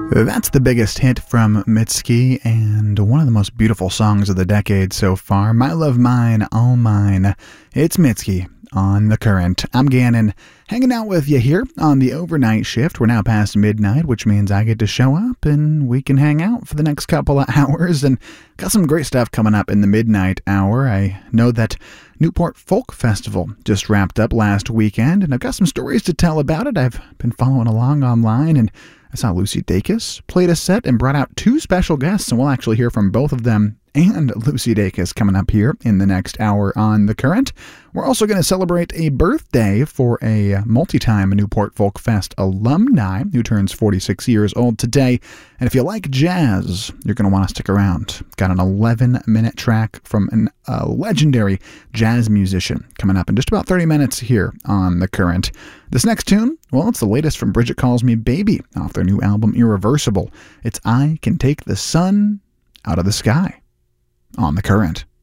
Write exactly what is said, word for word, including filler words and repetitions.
That's the biggest hit from Mitski and one of the most beautiful songs of the decade so far. My Love Mine, All Mine. It's Mitski on The Current. I'm Gannon, hanging out with you here on the overnight shift. We're now past midnight, which means I get to show up and we can hang out for the next couple of hours. And got some great stuff coming up in the midnight hour. I know that Newport Folk Festival just wrapped up last weekend, and I've got some stories to tell about it. I've been following along online, and I saw Lucy Dacus played a set and brought out two special guests, and we'll actually hear from both of them and Lucy Dacus coming up here in the next hour on The Current. We're also going to celebrate a birthday for a multi-time Newport Folk Fest alumni who turns forty-six years old today. And if you like jazz, you're going to want to stick around. Got an eleven-minute track from a uh, legendary jazz musician coming up in just about thirty minutes here on The Current. This next tune, well, it's the latest from Bridget Calls Me Baby off their new album Irreversible. It's I Can Take the Sun Out of the Sky on The Current.